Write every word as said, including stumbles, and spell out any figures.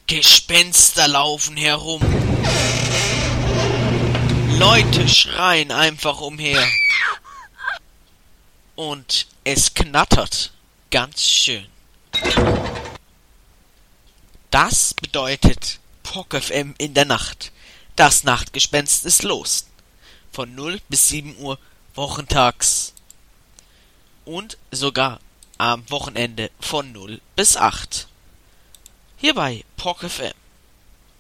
Gespenster laufen herum. Leute schreien einfach umher. Und es knattert ganz schön. Das bedeutet Pock F M in der Nacht. Das Nachtgespenst ist los. Von null bis sieben Uhr wochentags. Und sogar am Wochenende von null bis acht. Hier bei Pock F M.